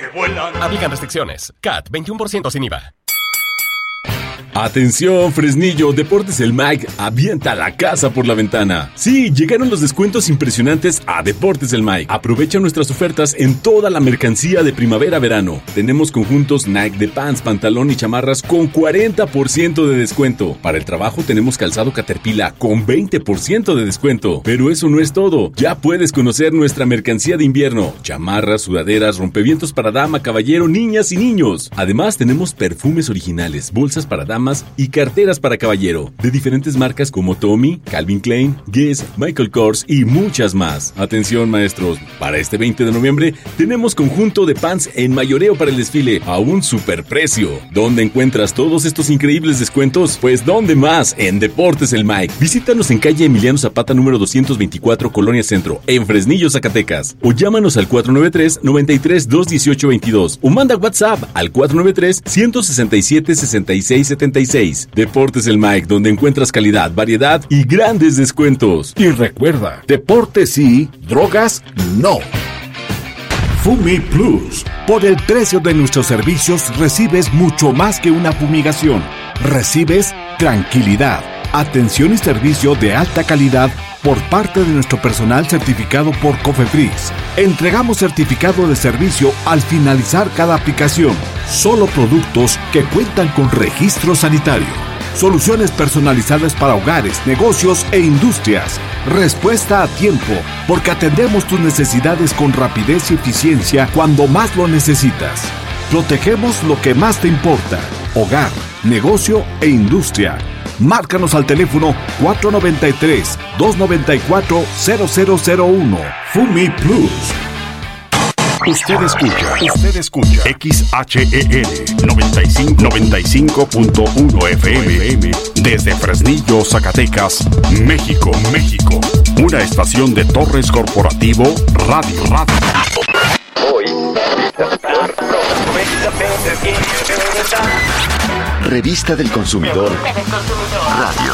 vuelan. Aplican restricciones. CAT 21% sin IVA. Atención, Fresnillo, Deportes El Mike avienta la casa por la ventana. Sí, llegaron los descuentos impresionantes a Deportes El Mike. Aprovecha nuestras ofertas en toda la mercancía de primavera-verano. Tenemos conjuntos Nike de pants, pantalón y chamarras con 40% de descuento. Para el trabajo tenemos calzado Caterpillar con 20% de descuento. Pero eso no es todo. Ya puedes conocer nuestra mercancía de invierno. Chamarras, sudaderas, rompevientos para dama, caballero, niñas y niños. Además tenemos perfumes originales, bolsas para damas y carteras para caballero, de diferentes marcas como Tommy, Calvin Klein, Guess, Michael Kors y muchas más. Atención, maestros, para este 20 de noviembre tenemos conjunto de pants en mayoreo para el desfile a un superprecio. ¿Dónde encuentras todos estos increíbles descuentos? Pues ¿dónde más? En Deportes El Mike. Visítanos en calle Emiliano Zapata número 224, Colonia Centro, en Fresnillo, Zacatecas. O llámanos al 493-93-218-22 o manda WhatsApp al 493-167-6676. Deportes El Mike, donde encuentras calidad, variedad y grandes descuentos. Y recuerda, deportes sí, drogas no. Fumi Plus. Por el precio de nuestros servicios recibes mucho más que una fumigación. Recibes tranquilidad, atención y servicio de alta calidad por parte de nuestro personal certificado por COFEPRIS. Entregamos certificado de servicio al finalizar cada aplicación. Solo productos que cuentan con registro sanitario. Soluciones personalizadas para hogares, negocios e industrias. Respuesta a tiempo, porque atendemos tus necesidades con rapidez y eficiencia cuando más lo necesitas. Protegemos lo que más te importa: hogar, negocio e industria. Márcanos al teléfono 493-294-0001. Fumi Plus. Usted escucha XHEL 95.1 FM desde Fresnillo, Zacatecas, México. Una estación de Torres Corporativo Radio. Hoy, Revista del Consumidor Radio.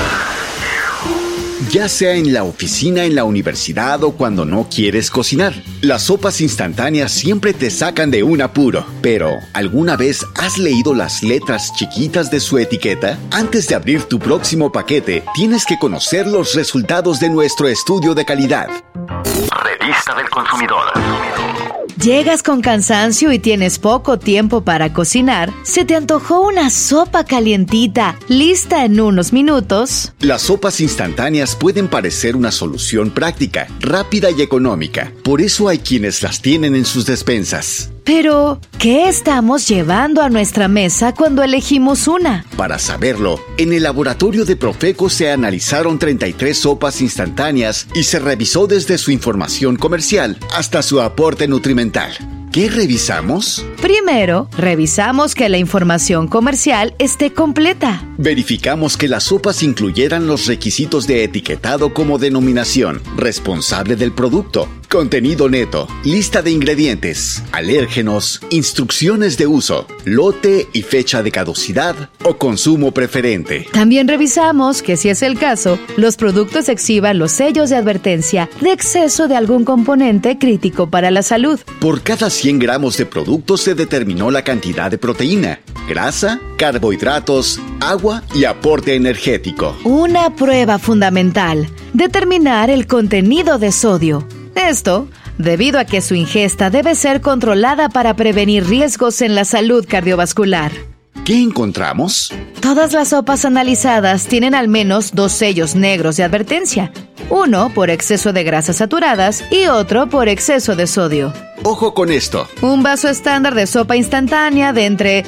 Ya sea en la oficina, en la universidad o cuando no quieres cocinar, las sopas instantáneas siempre te sacan de un apuro. Pero, ¿alguna vez has leído las letras chiquitas de su etiqueta? Antes de abrir tu próximo paquete, tienes que conocer los resultados de nuestro estudio de calidad. Revista del Consumidor. Llegas con cansancio y tienes poco tiempo para cocinar. ¿Se te antojó una sopa calientita, lista en unos minutos? Las sopas instantáneas pueden parecer una solución práctica, rápida y económica. Por eso hay quienes las tienen en sus despensas. Pero, ¿qué estamos llevando a nuestra mesa cuando elegimos una? Para saberlo, en el laboratorio de Profeco se analizaron 33 sopas instantáneas y se revisó desde su información comercial hasta su aporte nutrimental. ¿Qué revisamos? Primero, revisamos que la información comercial esté completa. Verificamos que las sopas incluyeran los requisitos de etiquetado como denominación, responsable del producto, contenido neto, lista de ingredientes, alérgenos, instrucciones de uso, lote y fecha de caducidad o consumo preferente. También revisamos que, si es el caso, los productos exhiban los sellos de advertencia de exceso de algún componente crítico para la salud. Por cada 100 gramos de producto se determinó la cantidad de proteína, grasa, carbohidratos, agua y aporte energético. Una prueba fundamental: determinar el contenido de sodio. Esto, debido a que su ingesta debe ser controlada para prevenir riesgos en la salud cardiovascular. ¿Qué encontramos? Todas las sopas analizadas tienen al menos 2 sellos negros de advertencia. Uno por exceso de grasas saturadas y otro por exceso de sodio. Ojo con esto. Un vaso estándar de sopa instantánea de entre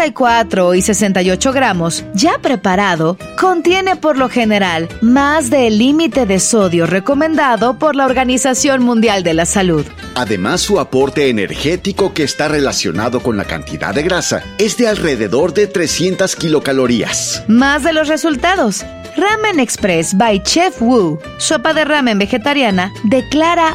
64 y 68 gramos, ya preparado, contiene por lo general más del límite de sodio recomendado por la Organización Mundial de la Salud. Además, su aporte energético, que está relacionado con la cantidad de grasa, es de alrededor de 300 kilocalorías. Más de los resultados. Ramen Express by Chef Wu, sopa de ramen vegetariana, declara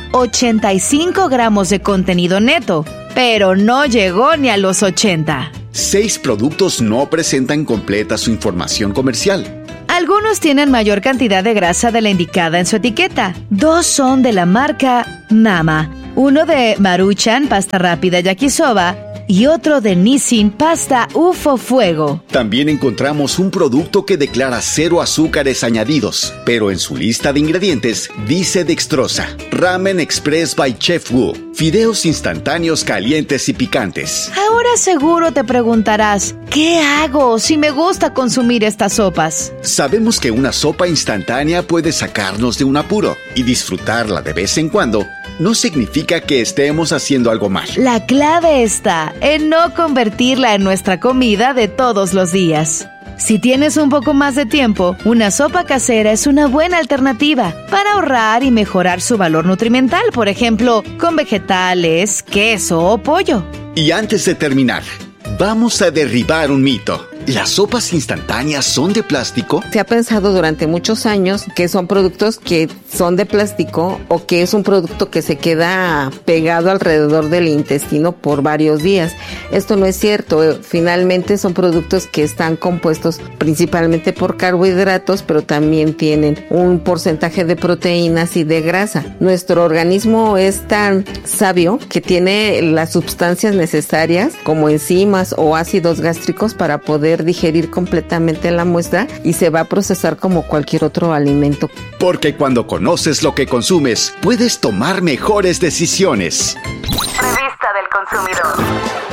85 gramos de contenido neto, pero no llegó ni a los 80. 6 productos no presentan completa su información comercial. Algunos tienen mayor cantidad de grasa de la indicada en su etiqueta. 2 son de la marca Mama. Uno de Maruchan, pasta rápida yakisoba, y otro de Nissin, pasta UFO Fuego. También encontramos un producto que declara 0 azúcares añadidos, pero en su lista de ingredientes dice dextrosa. Ramen Express by Chef Wu. Fideos instantáneos calientes y picantes. Ahora seguro te preguntarás, ¿qué hago si me gusta consumir estas sopas? Sabemos que una sopa instantánea puede sacarnos de un apuro, y disfrutarla de vez en cuando no significa que estemos haciendo algo mal. La clave está en no convertirla en nuestra comida de todos los días. Si tienes un poco más de tiempo, una sopa casera es una buena alternativa para ahorrar y mejorar su valor nutrimental, por ejemplo, con vegetales, queso o pollo. Y antes de terminar, vamos a derribar un mito. ¿Las sopas instantáneas son de plástico? Se ha pensado durante muchos años que son productos que son de plástico o que es un producto que se queda pegado alrededor del intestino por varios días. Esto no es cierto. Finalmente son productos que están compuestos principalmente por carbohidratos, pero también tienen un porcentaje de proteínas y de grasa. Nuestro organismo es tan sabio que tiene las sustancias necesarias como enzimas o ácidos gástricos para poder digerir completamente la muestra y se va a procesar como cualquier otro alimento. Porque cuando conoces lo que consumes, puedes tomar mejores decisiones. Revista del Consumidor.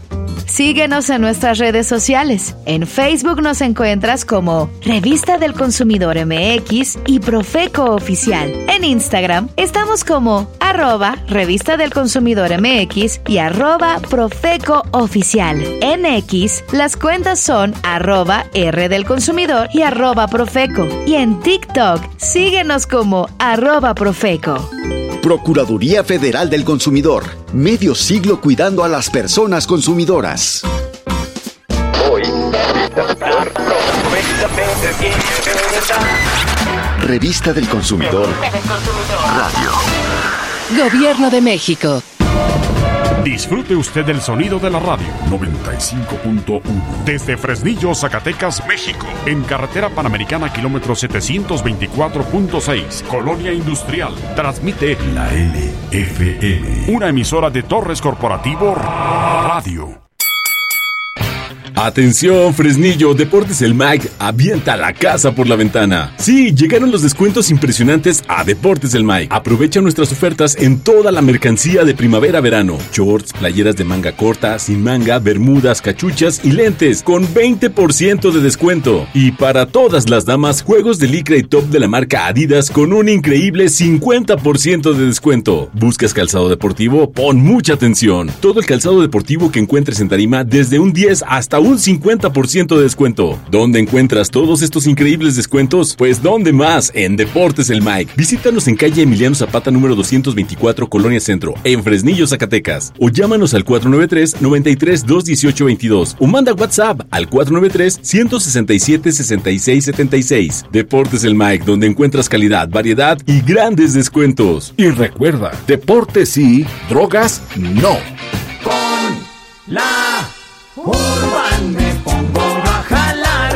Síguenos en nuestras redes sociales. En Facebook nos encuentras como Revista del Consumidor MX y Profeco Oficial. En Instagram estamos como @Revista del Consumidor MX y @Profeco Oficial. En X las cuentas son @R del Consumidor y @Profeco. Y en TikTok síguenos como @Profeco. Procuraduría Federal del Consumidor. Medio siglo cuidando a las personas consumidoras. Hoy, Revista del Consumidor. Radio. Gobierno de México. disfrute usted del sonido de la radio 95.1 desde Fresnillo, Zacatecas, México, en carretera panamericana kilómetro 724.6, Colonia Industrial. Transmite la LFM, una emisora de Torres Corporativo Radio. Atención, Fresnillo, Deportes El Mag avienta la casa por la ventana. Sí, llegaron los descuentos impresionantes a Deportes El Mag. Aprovecha nuestras ofertas en toda la mercancía de primavera-verano. Shorts, playeras de manga corta, sin manga, bermudas, cachuchas y lentes con 20% de descuento. Y para todas las damas, juegos de licra y top de la marca Adidas con un increíble 50% de descuento. ¿Buscas calzado deportivo? Pon mucha atención. Todo el calzado deportivo que encuentres en tarima desde un 10 hasta un 50% de descuento. ¿Dónde encuentras todos estos increíbles descuentos? Pues ¿dónde más? En Deportes El Mike. Visítanos en calle Emiliano Zapata número 224, Colonia Centro, en Fresnillo, Zacatecas. O llámanos al 493-93-218-22 o manda WhatsApp al 493-167-6676. Deportes El Mike, donde encuentras calidad, variedad y grandes descuentos. Y recuerda, deportes sí, drogas no. Con la Urban me pongo a jalar,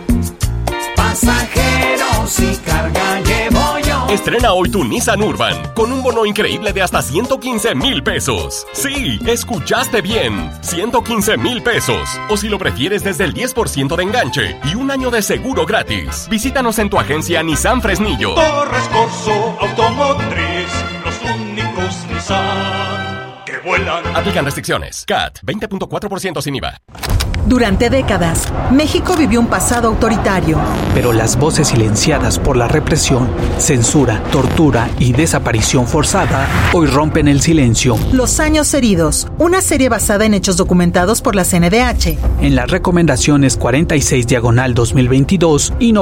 pasajeros y carga llevo yo. Estrena hoy tu Nissan Urban con un bono increíble de hasta 115,000 pesos. Sí, escuchaste bien, 115,000 pesos. O si lo prefieres, desde el 10% de enganche y un año de seguro gratis. Visítanos en tu agencia Nissan Fresnillo. Torres Corso Automotriz, los únicos Nissan que vuelan. Aplican restricciones. CAT 20.4% sin IVA. Durante décadas, México vivió un pasado autoritario. Pero las voces silenciadas por la represión, censura, tortura y desaparición forzada hoy rompen el silencio. Los años heridos, una serie basada en hechos documentados por la CNDH. En las recomendaciones 46/2022 y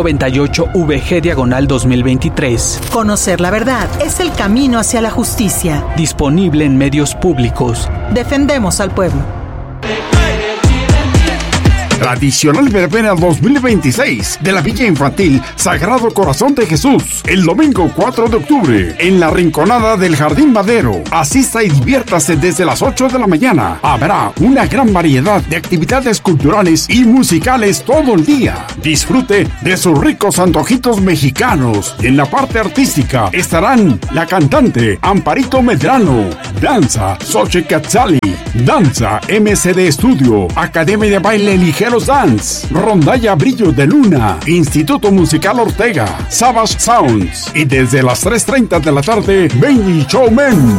98VG/2023. Conocer la verdad es el camino hacia la justicia. Disponible en medios públicos. Defendemos al pueblo. Tradicional verbena 2026 de la Villa Infantil Sagrado Corazón de Jesús, el domingo 4 de octubre, en la Rinconada del Jardín Madero. Asista y diviértase desde las 8 de la mañana. Habrá una gran variedad de actividades culturales y musicales todo el día. Disfrute de sus ricos antojitos mexicanos. En la parte artística estarán la cantante Amparito Medrano, danza Xochitl Quetzali, danza MCD Studio, Academia de Baile Ligeros Dance, rondalla Brillo de Luna, Instituto Musical Ortega, Savage Sounds y desde las 3:30 de la tarde, Benny Showman.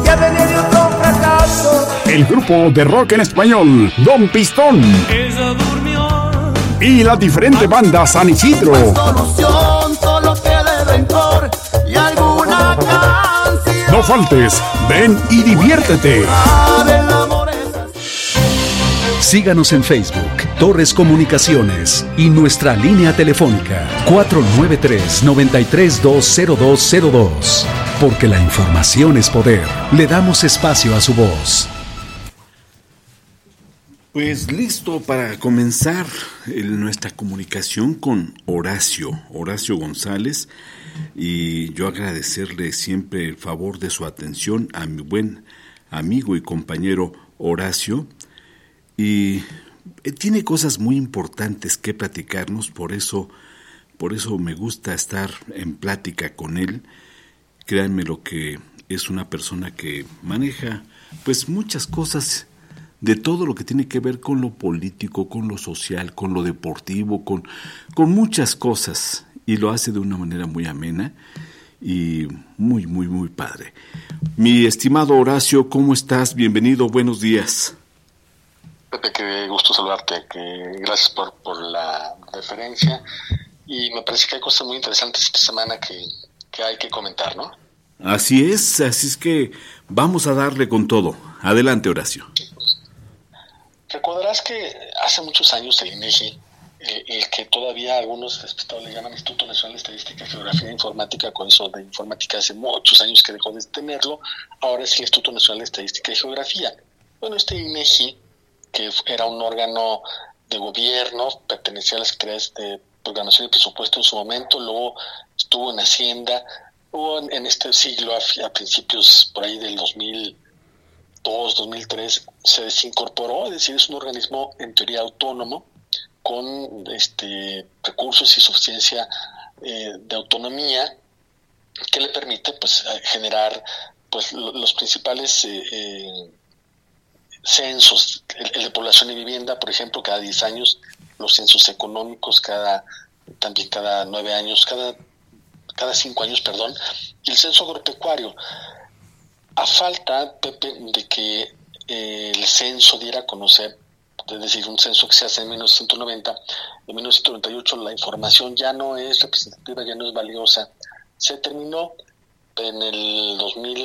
El grupo de rock en español, Don Pistón. Y la diferente banda San Isidro. No faltes, ven y diviértete. Síganos en Facebook, Torres Comunicaciones y nuestra línea telefónica 493-9320202. Porque la información es poder. Le damos espacio a su voz. Pues listo para comenzar nuestra comunicación con Horacio González, y yo agradecerle siempre el favor de su atención a mi buen amigo y compañero Horacio, y tiene cosas muy importantes que platicarnos, por eso me gusta estar en plática con él. Créanme lo que es una persona que maneja pues muchas cosas de todo lo que tiene que ver con lo político, con lo social, con lo deportivo, con muchas cosas, y lo hace de una manera muy amena y muy, muy, muy padre. Mi estimado Horacio, ¿cómo estás? Bienvenido, buenos días. Pepe, qué gusto saludarte, gracias por la referencia, y me parece que hay cosas muy interesantes esta semana que hay que comentar, ¿no? Así es que vamos a darle con todo. Adelante, Horacio. Recordarás que hace muchos años el INEGI, el que todavía algunos despistados le llaman Instituto Nacional de Estadística, Geografía e Informática, con eso de informática hace muchos años que dejó de tenerlo, ahora es el Instituto Nacional de Estadística y Geografía. Bueno, este INEGI, que era un órgano de gobierno, pertenecía a las secretarías de Programación y Presupuesto en su momento, luego estuvo en Hacienda, luego en este siglo, a principios por ahí del 2002-2003, se desincorporó, es decir, es un organismo en teoría autónomo, con recursos y suficiencia de autonomía, que le permite pues generar pues los principales censos, el de población y vivienda, por ejemplo, cada 10 años, los censos económicos cada 9 años, cada 5 años, perdón, y el censo agropecuario. A falta, Pepe, de que el censo diera a conocer, es decir, un censo que se hace en 1990, en 1998 la información ya no es representativa, ya no es valiosa. Se terminó en el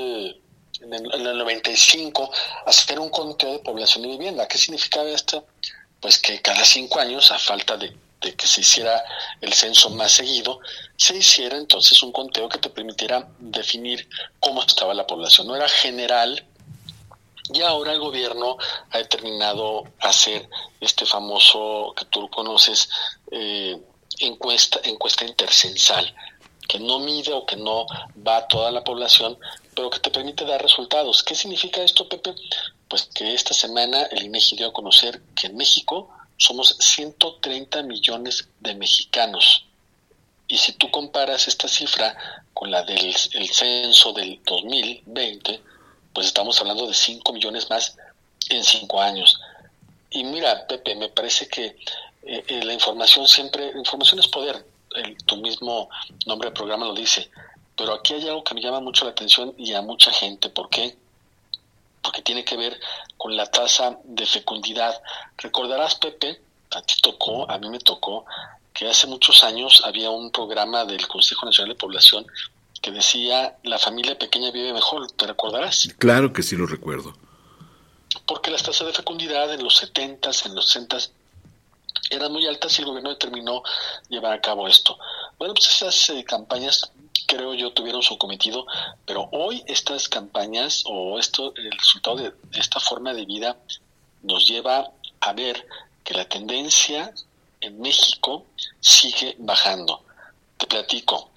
95 hacer un conteo de población y vivienda. ¿Qué significaba esto? Pues que cada 5 años, a falta de que se hiciera el censo más seguido, se hiciera entonces un conteo que te permitiera definir cómo estaba la población. No era general, y ahora el gobierno ha determinado hacer este famoso, que tú conoces, encuesta intercensal, que no mide o que no va a toda la población, pero que te permite dar resultados. ¿Qué significa esto, Pepe? Pues que esta semana el INEGI dio a conocer que en México somos 130 millones de mexicanos. Y si tú comparas esta cifra con la del censo del 2020, pues estamos hablando de 5 millones más en 5 años. Y mira, Pepe, me parece que la información es poder. Tu mismo nombre del programa lo dice. Pero aquí hay algo que me llama mucho la atención y a mucha gente. ¿Por qué? Porque tiene que ver con la tasa de fecundidad. Recordarás, Pepe, a ti tocó, a mí me tocó, que hace muchos años había un programa del Consejo Nacional de Población que decía: la familia pequeña vive mejor. ¿Te recordarás? Claro que sí lo recuerdo. Porque las tasas de fecundidad en los 70s, en los 60s, eran muy altas y el gobierno determinó llevar a cabo esto. Bueno, pues esas campañas, creo yo, tuvieron su cometido, pero hoy estas campañas o el resultado de esta forma de vida nos lleva a ver que la tendencia en México sigue bajando. Te platico.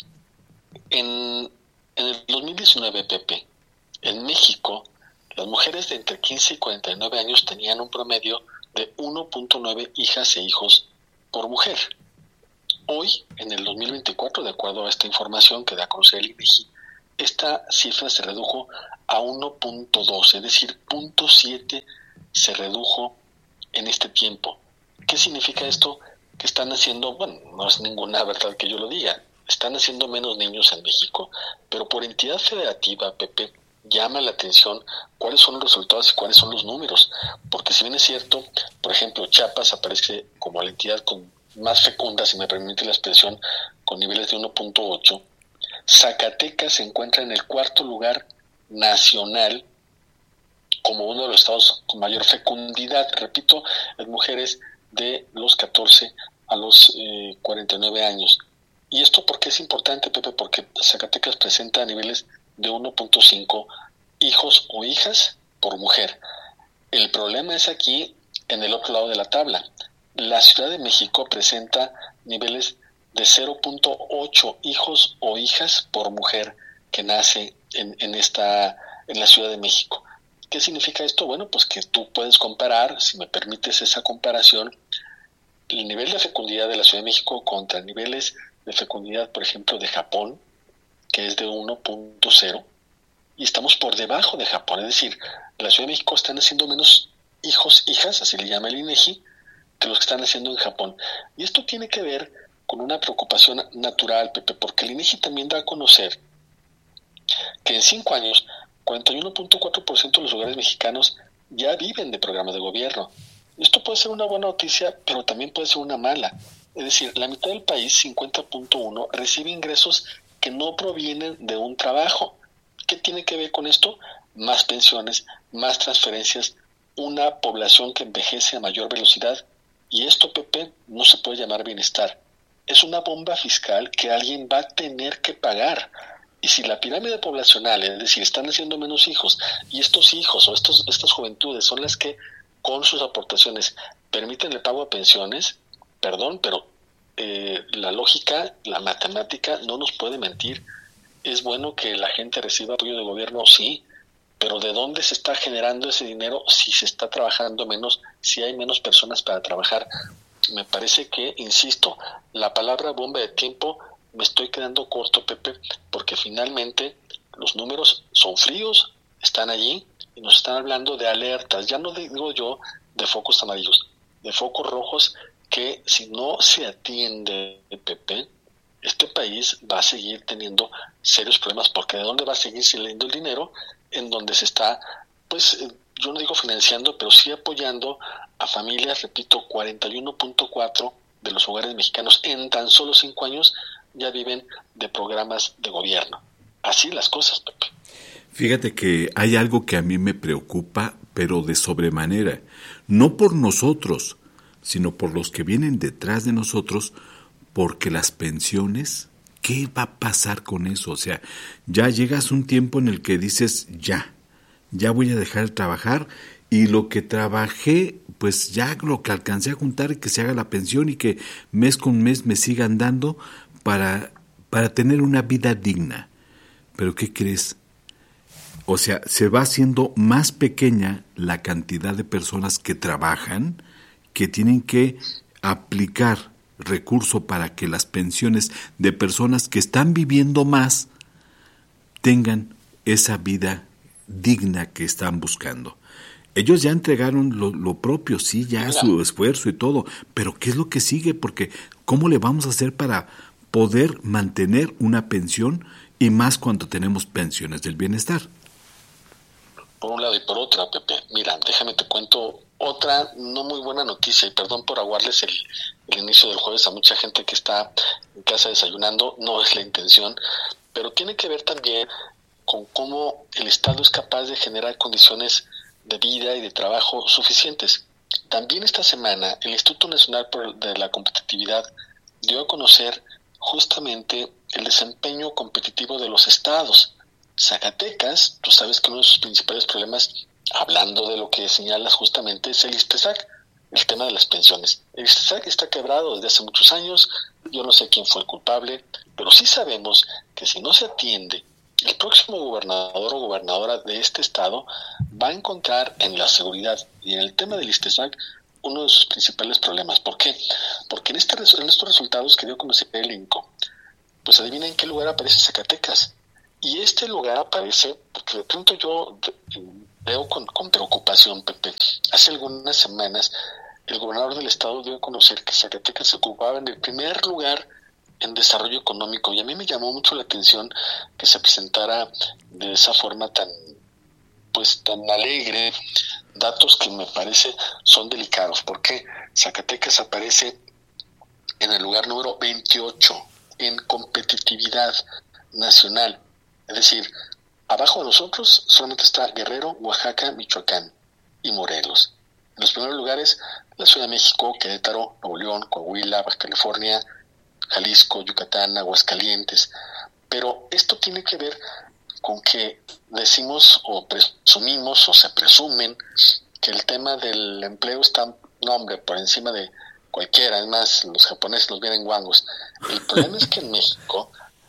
En el 2019, Pepe, en México, las mujeres de entre 15 y 49 años tenían un promedio de 1.9 hijas e hijos por mujer. Hoy, en el 2024, de acuerdo a esta información que da a conocer el INEGI, esta cifra se redujo a 1.2, es decir, 0.7 se redujo en este tiempo. ¿Qué significa esto? Que están haciendo, bueno, no es ninguna verdad que yo lo diga, están haciendo menos niños en México, pero por entidad federativa, Pepe, llama la atención cuáles son los resultados y cuáles son los números, porque si bien es cierto, por ejemplo, Chiapas aparece como la entidad con más fecunda, si me permite la expresión, con niveles de 1.8, Zacatecas se encuentra en el cuarto lugar nacional como uno de los estados con mayor fecundidad, repito, en mujeres de los 14 a los 49 años. ¿Y esto por qué es importante, Pepe? Porque Zacatecas presenta niveles de 1.5 hijos o hijas por mujer. El problema es aquí, en el otro lado de la tabla. La Ciudad de México presenta niveles de 0.8 hijos o hijas por mujer que nace en la Ciudad de México. ¿Qué significa esto? Bueno, pues que tú puedes comparar, si me permites esa comparación, el nivel de fecundidad de la Ciudad de México contra niveles de fecundidad, por ejemplo, de Japón, que es de 1.0, y estamos por debajo de Japón. Es decir, en la Ciudad de México están haciendo menos hijos, hijas, así le llama el INEGI, que los que están haciendo en Japón. Y esto tiene que ver con una preocupación natural, Pepe, porque el INEGI también da a conocer que en 5 años 41.4% de los hogares mexicanos ya viven de programas de gobierno. Esto puede ser una buena noticia, pero también puede ser una mala. Es decir, la mitad del país, 50.1%, recibe ingresos que no provienen de un trabajo. ¿Qué tiene que ver con esto? Más pensiones, más transferencias, una población que envejece a mayor velocidad. Y esto, Pepe, no se puede llamar bienestar. Es una bomba fiscal que alguien va a tener que pagar. Y si la pirámide poblacional, es decir, están haciendo menos hijos, y estos hijos o estas juventudes son las que con sus aportaciones permiten el pago de pensiones, perdón, pero la lógica, la matemática no nos puede mentir. Es bueno que la gente reciba apoyo de gobierno, sí, pero ¿de dónde se está generando ese dinero si se está trabajando menos, si hay menos personas para trabajar? Me parece que, insisto, la palabra bomba de tiempo me estoy quedando corto, Pepe, porque finalmente los números son fríos, están allí y nos están hablando de alertas. Ya no digo yo de focos amarillos, de focos rojos que si no se atiende, Pepe, este país va a seguir teniendo serios problemas, porque ¿de dónde va a seguir saliendo el dinero? En donde se está, pues, yo no digo financiando, pero sí apoyando a familias, repito, 41.4 de los hogares mexicanos en tan solo 5 años ya viven de programas de gobierno. Así las cosas, Pepe. Fíjate que hay algo que a mí me preocupa, pero de sobremanera, no por nosotros, sino por los que vienen detrás de nosotros, porque las pensiones, ¿qué va a pasar con eso? O sea, ya llegas un tiempo en el que dices, ya voy a dejar de trabajar, y lo que trabajé, pues ya lo que alcancé a juntar, y que se haga la pensión y que mes con mes me sigan dando para tener una vida digna. ¿Pero qué crees? O sea, se va haciendo más pequeña la cantidad de personas que trabajan, que tienen que aplicar recurso para que las pensiones de personas que están viviendo más tengan esa vida digna que están buscando. Ellos ya entregaron lo propio, sí, ya su esfuerzo y todo, pero ¿qué es lo que sigue? Porque ¿cómo le vamos a hacer para poder mantener una pensión, y más cuando tenemos pensiones del bienestar? Por un lado y por otra, Pepe. Mira, déjame te cuento otra no muy buena noticia, y perdón por aguarles el inicio del jueves a mucha gente que está en casa desayunando, no es la intención, pero tiene que ver también con cómo el Estado es capaz de generar condiciones de vida y de trabajo suficientes. También esta semana el Instituto Nacional de la Competitividad dio a conocer justamente el desempeño competitivo de los estados. Zacatecas, tú sabes que uno de sus principales problemas, hablando de lo que señalas justamente, es el ISTESAC, el tema de las pensiones. El ISTESAC está quebrado desde hace muchos años, yo no sé quién fue el culpable, pero sí sabemos que si no se atiende, el próximo gobernador o gobernadora de este estado va a encontrar en la seguridad y en el tema del ISTESAC uno de sus principales problemas. ¿Por qué? Porque en estos resultados que dio a conocer el INCO, pues adivinen en qué lugar aparece Zacatecas. Y este lugar aparece, porque de pronto yo veo con preocupación, Pepe. Hace algunas semanas el gobernador del estado dio a conocer que Zacatecas se ocupaba en el primer lugar en desarrollo económico, y a mí me llamó mucho la atención que se presentara de esa forma tan alegre, datos que me parece son delicados, porque Zacatecas aparece en el lugar número 28 en competitividad nacional, es decir, abajo de nosotros solamente está Guerrero, Oaxaca, Michoacán y Morelos. En los primeros lugares, la Ciudad de México, Querétaro, Nuevo León, Coahuila, Baja California, Jalisco, Yucatán, Aguascalientes. Pero esto tiene que ver con que decimos o presumimos o se presumen que el tema del empleo está, por encima de cualquiera. Además, los japoneses nos vienen guangos. El problema es que en México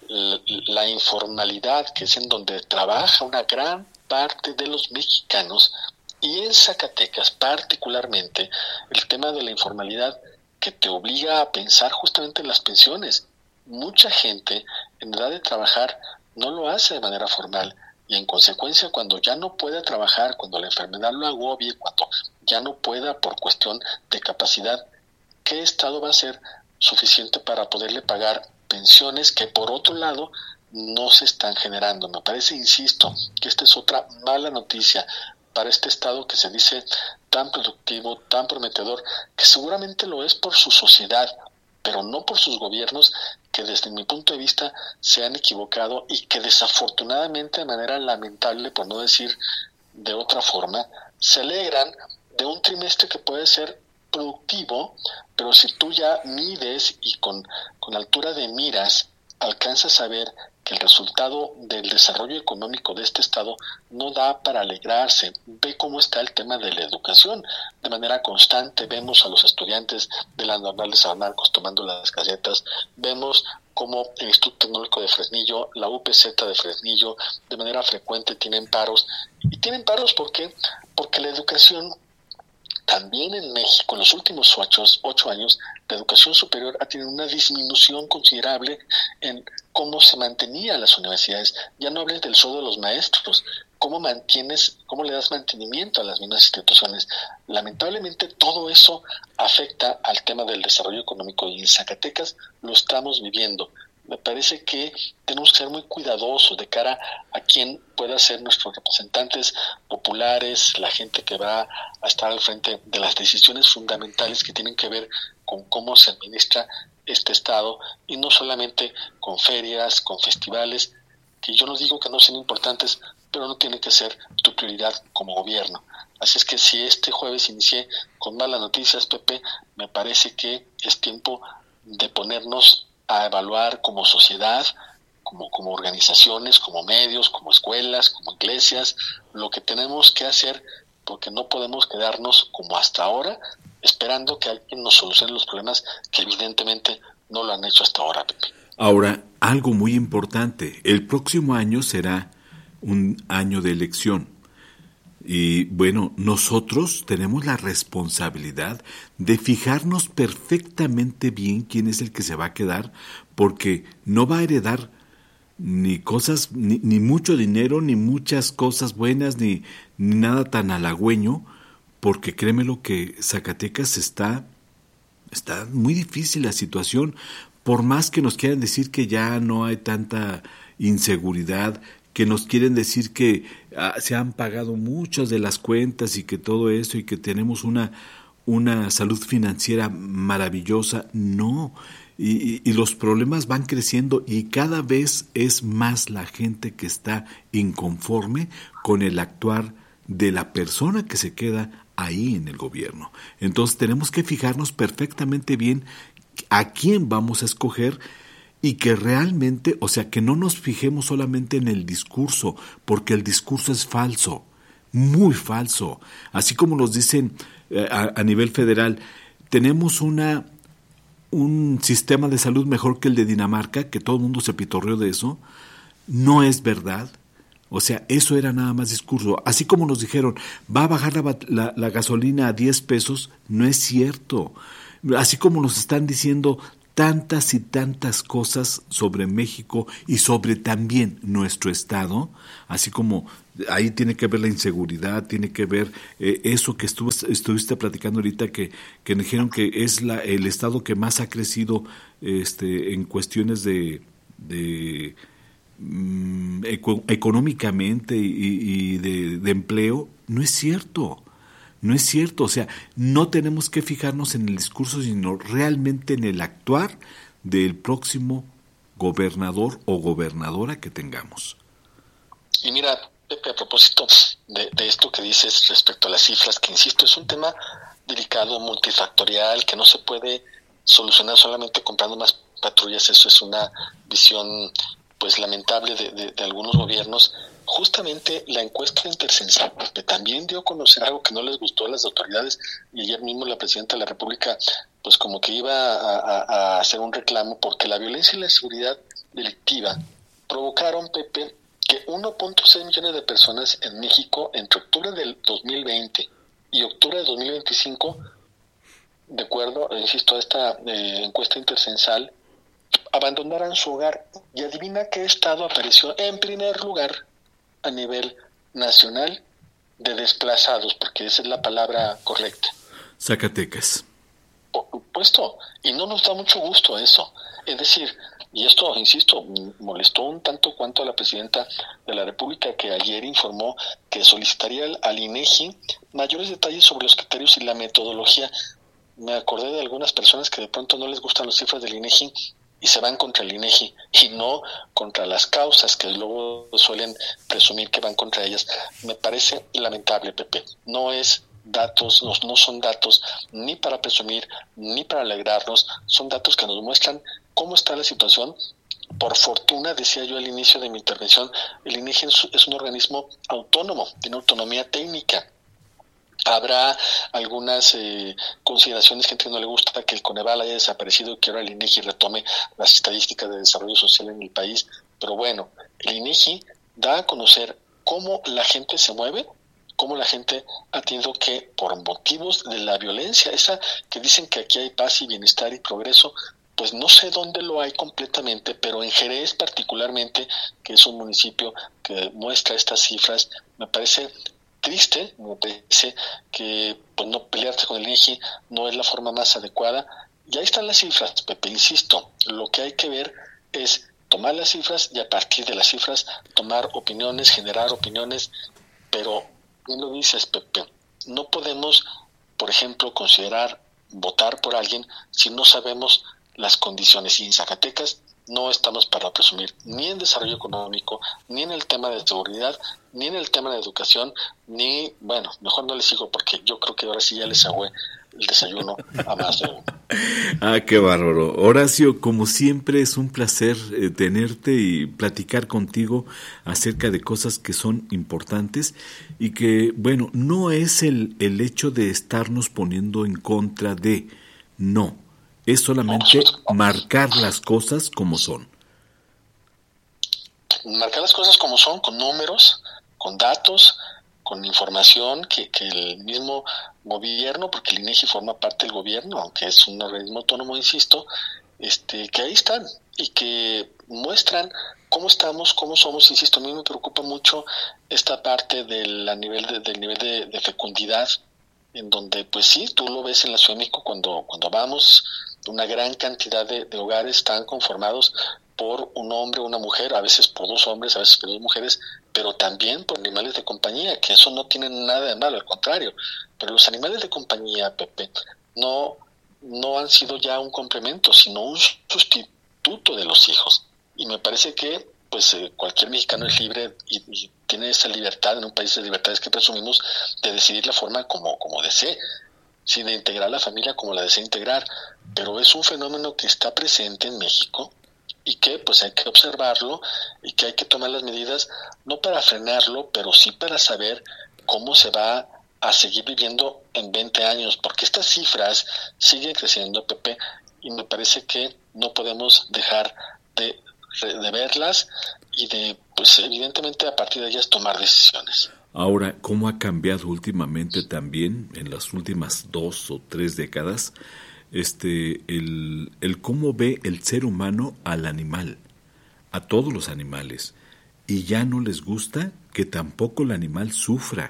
la informalidad, que es en donde trabaja una gran parte de los mexicanos, y en Zacatecas particularmente, el tema de la informalidad que te obliga a pensar justamente en las pensiones. Mucha gente en edad de trabajar no lo hace de manera formal, y en consecuencia cuando ya no pueda trabajar, cuando la enfermedad lo agobie, cuando ya no pueda por cuestión de capacidad, ¿qué estado va a ser suficiente para poderle pagar pensiones que por otro lado no se están generando? Me parece, insisto, que esta es otra mala noticia para este estado que se dice tan productivo, tan prometedor, que seguramente lo es por su sociedad, pero no por sus gobiernos, que desde mi punto de vista se han equivocado y que desafortunadamente, de manera lamentable, por no decir de otra forma, se alegran de un trimestre que puede ser productivo, pero si tú ya mides y con altura de miras alcanzas a ver que el resultado del desarrollo económico de este estado no da para alegrarse. Ve cómo está el tema de la educación. De manera constante vemos a los estudiantes de la Normal de San Marcos tomando las galletas, vemos cómo el Instituto Tecnológico de Fresnillo, la UPZ de Fresnillo, de manera frecuente tienen paros. Y tienen paros ¿por qué? Porque la educación también en México, en los últimos 8 años, la educación superior ha tenido una disminución considerable en cómo se mantenía las universidades. Ya no hables del sueldo de los maestros, cómo le das mantenimiento a las mismas instituciones. Lamentablemente todo eso afecta al tema del desarrollo económico, y en Zacatecas lo estamos viviendo. Me parece que tenemos que ser muy cuidadosos de cara a quien pueda ser nuestros representantes populares, la gente que va a estar al frente de las decisiones fundamentales que tienen que ver con cómo se administra este estado, y no solamente con ferias, con festivales, que yo no digo que no sean importantes, pero no tienen que ser tu prioridad como gobierno. Así es que si este jueves inicié con malas noticias, Pepe, me parece que es tiempo de ponernos a evaluar como sociedad, como organizaciones, como medios, como escuelas, como iglesias, lo que tenemos que hacer, porque no podemos quedarnos como hasta ahora, esperando que alguien nos solucione los problemas que evidentemente no lo han hecho hasta ahora, Pepe. Ahora, algo muy importante, el próximo año será un año de elección. Y bueno, nosotros tenemos la responsabilidad de fijarnos perfectamente bien quién es el que se va a quedar, porque no va a heredar ni cosas, ni mucho dinero, ni muchas cosas buenas, ni nada tan halagüeño, porque créemelo que Zacatecas está muy difícil la situación, por más que nos quieran decir que ya no hay tanta inseguridad, que nos quieren decir que se han pagado muchas de las cuentas y que todo eso y que tenemos una salud financiera maravillosa. No, y los problemas van creciendo y cada vez es más la gente que está inconforme con el actuar de la persona que se queda ahí en el gobierno. Entonces tenemos que fijarnos perfectamente bien a quién vamos a escoger, y que realmente, o sea, que no nos fijemos solamente en el discurso, porque el discurso es falso. muy falso. Así como nos dicen a nivel federal, tenemos un sistema de salud mejor que el de Dinamarca, que todo el mundo se pitorreó de eso. No es verdad. O sea, eso era nada más discurso. Así como nos dijeron, va a bajar la gasolina a 10 pesos, no es cierto. Así como nos están diciendo tantas y tantas cosas sobre México y sobre también nuestro estado, así como ahí tiene que ver la inseguridad, tiene que ver eso que estuviste platicando ahorita, que dijeron que es el estado que más ha crecido en cuestiones de económicamente y de empleo. No es cierto. No es cierto, o sea, no tenemos que fijarnos en el discurso, sino realmente en el actuar del próximo gobernador o gobernadora que tengamos. Y mira, Pepe, a propósito de esto que dices respecto a las cifras, que insisto, es un tema delicado, multifactorial, que no se puede solucionar solamente comprando más patrullas. Eso es una visión pues lamentable de algunos gobiernos. Justamente la encuesta intercensal también dio a conocer algo que no les gustó a las autoridades, y ayer mismo la presidenta de la República pues como que iba a hacer un reclamo, porque la violencia y la inseguridad delictiva provocaron, Pepe, que 1.6 millones de personas en México entre octubre del 2020 y octubre de 2025, de acuerdo, insisto, a esta encuesta intercensal, abandonaran su hogar. Y adivina qué estado apareció en primer lugar a nivel nacional de desplazados, porque esa es la palabra correcta. Zacatecas. Por supuesto, y no nos da mucho gusto eso. Es decir, y esto, insisto, molestó un tanto cuanto a la presidenta de la República, que ayer informó que solicitaría al INEGI mayores detalles sobre los criterios y la metodología. Me acordé de algunas personas que de pronto no les gustan las cifras del INEGI y se van contra el INEGI y no contra las causas que luego suelen presumir que van contra ellas. Me parece lamentable, Pepe. No es datos, no son datos ni para presumir ni para alegrarnos, son datos que nos muestran cómo está la situación. Por fortuna, decía yo al inicio de mi intervención, el INEGI es un organismo autónomo, tiene autonomía técnica. Habrá algunas consideraciones, gente que no le gusta que el Coneval haya desaparecido y que ahora el INEGI retome las estadísticas de desarrollo social en el país, pero bueno, el INEGI da a conocer cómo la gente se mueve, cómo la gente ha tenido que, por motivos de la violencia, esa que dicen que aquí hay paz y bienestar y progreso, pues no sé dónde lo hay completamente, pero en Jerez particularmente, que es un municipio que muestra estas cifras, me parece triste, me parece que pues no pelearse con el INEGI no es la forma más adecuada. Y ahí están las cifras, Pepe, insisto, lo que hay que ver es tomar las cifras y a partir de las cifras tomar opiniones, generar opiniones, pero bien lo dices, Pepe, no podemos, por ejemplo, considerar votar por alguien si no sabemos las condiciones. Y en Zacatecas no estamos para presumir ni en desarrollo económico, ni en el tema de seguridad, ni en el tema de educación, ni, bueno, mejor no les sigo porque yo creo que ahora sí ya les agüé el desayuno a más de uno. Ah, qué bárbaro. Horacio, como siempre es un placer tenerte y platicar contigo acerca de cosas que son importantes y que, bueno, no es el hecho de estarnos poniendo en contra de, no, es solamente marcar las cosas como son. Marcar las cosas como son, con números, con datos, con información que el mismo gobierno, porque el INEGI forma parte del gobierno, aunque es un organismo autónomo, insisto, que ahí están y que muestran cómo estamos, cómo somos. Insisto, a mí me preocupa mucho esta parte del nivel de fecundidad, en donde, pues sí, tú lo ves en la Ciudad de México cuando vamos, una gran cantidad de hogares están conformados por un hombre o una mujer, a veces por dos hombres, a veces por dos mujeres, pero también por animales de compañía, que eso no tiene nada de malo, al contrario. Pero los animales de compañía, Pepe, no han sido ya un complemento, sino un sustituto de los hijos. Y me parece que pues cualquier mexicano es libre y tiene esa libertad, en un país de libertades que presumimos, de decidir la forma como desee, sí, de integrar la familia como la desea integrar. Pero es un fenómeno que está presente en México y que pues hay que observarlo y que hay que tomar las medidas, no para frenarlo, pero sí para saber cómo se va a seguir viviendo en 20 años, porque estas cifras siguen creciendo, Pepe, y me parece que no podemos dejar de verlas y de, pues evidentemente a partir de ellas tomar decisiones. Ahora, ¿cómo ha cambiado últimamente también, en las últimas 2 o 3 décadas, el cómo ve el ser humano al animal, a todos los animales, y ya no les gusta que tampoco el animal sufra?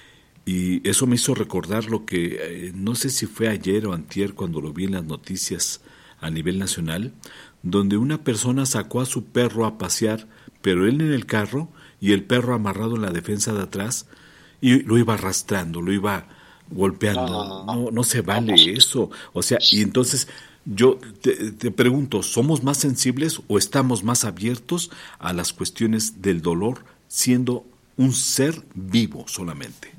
Y eso me hizo recordar lo que, no sé si fue ayer o antier cuando lo vi en las noticias a nivel nacional, donde una persona sacó a su perro a pasear, pero él en el carro y el perro amarrado en la defensa de atrás, y lo iba arrastrando, lo iba golpeando. No se vale eso. O sea, y entonces yo te pregunto, ¿somos más sensibles o estamos más abiertos a las cuestiones del dolor siendo un ser vivo solamente?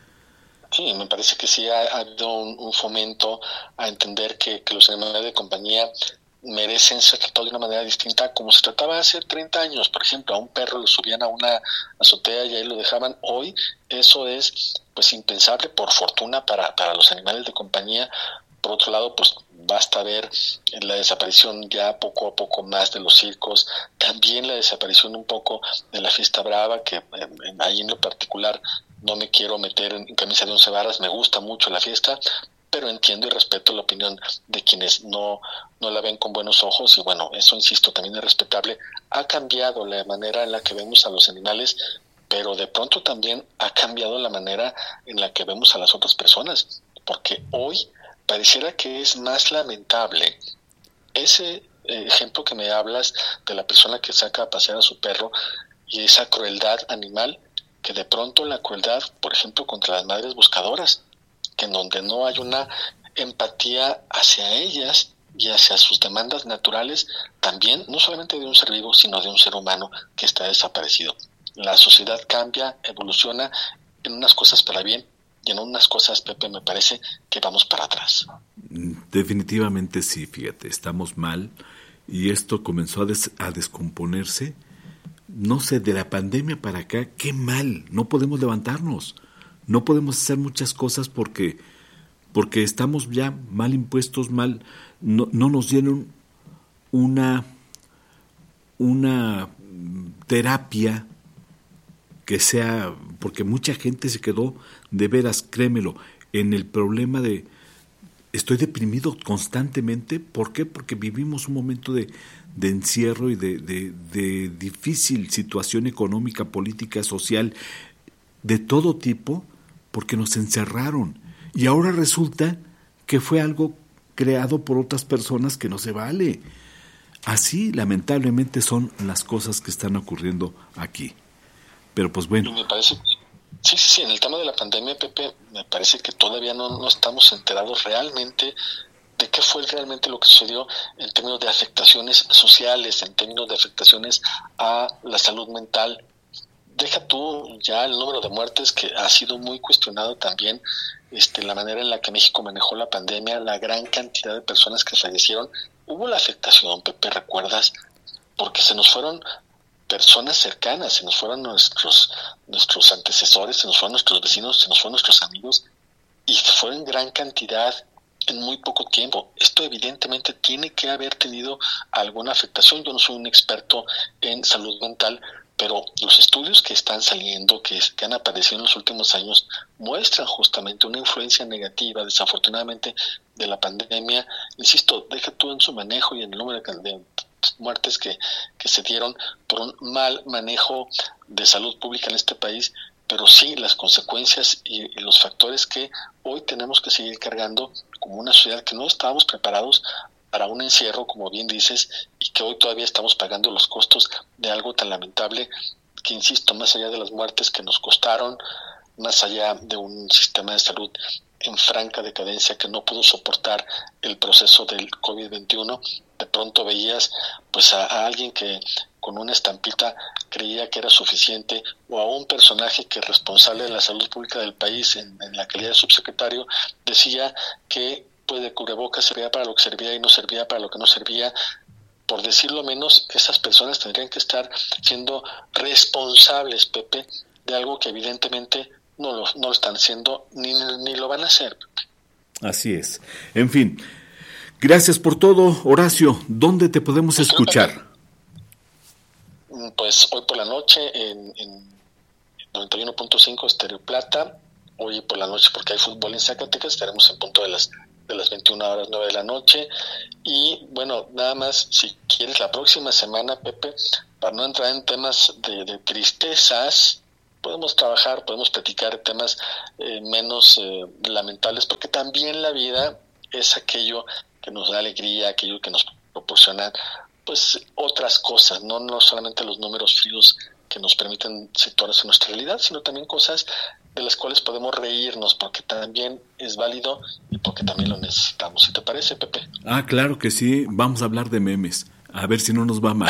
Sí, me parece que sí ha habido un fomento a entender que los animales de compañía merecen ser tratados de una manera distinta como se trataba hace 30 años. Por ejemplo, a un perro lo subían a una azotea y ahí lo dejaban. Hoy eso es pues impensable, por fortuna, para los animales de compañía. Por otro lado, pues basta ver la desaparición ya poco a poco más de los circos, también la desaparición un poco de la fiesta brava, que ahí en lo particular no me quiero meter en camisa de 11 varas, me gusta mucho la fiesta, pero entiendo y respeto la opinión de quienes no la ven con buenos ojos, y bueno, eso, insisto, también es respetable. Ha cambiado la manera en la que vemos a los animales, pero de pronto también ha cambiado la manera en la que vemos a las otras personas, porque hoy pareciera que es más lamentable ese ejemplo que me hablas de la persona que saca a pasear a su perro y esa crueldad animal, que de pronto la crueldad, por ejemplo, contra las madres buscadoras, que en donde no hay una empatía hacia ellas y hacia sus demandas naturales, también, no solamente de un ser vivo, sino de un ser humano que está desaparecido. La sociedad cambia, evoluciona en unas cosas para bien, y en unas cosas, Pepe, me parece que vamos para atrás. Definitivamente sí, fíjate, estamos mal, y esto comenzó a descomponerse, no sé, de la pandemia para acá. Qué mal, no podemos levantarnos, no podemos hacer muchas cosas porque estamos ya mal impuestos, no nos dieron una terapia que sea, porque mucha gente se quedó, de veras, créemelo, en el problema de estoy deprimido constantemente. ¿Por qué? Porque vivimos un momento de encierro y de difícil situación económica, política, social, de todo tipo, porque nos encerraron. Y ahora resulta que fue algo creado por otras personas que no se vale. Así, lamentablemente, son las cosas que están ocurriendo aquí. Pero pues bueno. Me parece, sí, en el tema de la pandemia, Pepe, me parece que todavía no estamos enterados realmente de qué fue realmente lo que sucedió en términos de afectaciones sociales, en términos de afectaciones a la salud mental. Deja tú ya el número de muertes, que ha sido muy cuestionado también, la manera en la que México manejó la pandemia, la gran cantidad de personas que fallecieron. Hubo la afectación, Pepe, ¿recuerdas? Porque se nos fueron personas cercanas, se nos fueron nuestros antecesores, se nos fueron nuestros vecinos, se nos fueron nuestros amigos, y fue en gran cantidad en muy poco tiempo. Esto evidentemente tiene que haber tenido alguna afectación. Yo no soy un experto en salud mental, pero los estudios que están saliendo, que han aparecido en los últimos años, muestran justamente una influencia negativa, desafortunadamente, de la pandemia. Insisto, deja tú en su manejo y en el número de muertes que se dieron por un mal manejo de salud pública en este país, pero sí las consecuencias y los factores que hoy tenemos que seguir cargando como una sociedad, que no estábamos preparados para un encierro, como bien dices, y que hoy todavía estamos pagando los costos de algo tan lamentable que, insisto, más allá de las muertes que nos costaron, más allá de un sistema de salud en franca decadencia que no pudo soportar el proceso del COVID-21, de pronto veías pues a alguien que con una estampita creía que era suficiente, o a un personaje que, responsable de la salud pública del país en la calidad de subsecretario, decía que pues de cubrebocas servía para lo que servía y no servía para lo que no servía. Por decirlo menos, esas personas tendrían que estar siendo responsables, Pepe, de algo que evidentemente no lo están haciendo ni lo van a hacer. Así es. En fin, gracias por todo, Horacio. ¿Dónde te podemos escuchar? Pues hoy por la noche en 91.5 Estéreo Plata. Hoy por la noche, porque hay fútbol en Zacatecas, estaremos en punto de las 21:09 de la noche. Y bueno, nada más, si quieres, la próxima semana, Pepe, para no entrar en temas de tristezas, podemos platicar temas menos lamentables, porque también la vida es aquello que nos da alegría, aquello que nos proporciona pues otras cosas, no solamente los números fríos que nos permiten situarnos en nuestra realidad, sino también cosas de las cuales podemos reírnos, porque también es válido y porque también lo necesitamos. ¿Sí te parece, Pepe? Claro que sí. Vamos a hablar de memes, a ver si no nos va mal.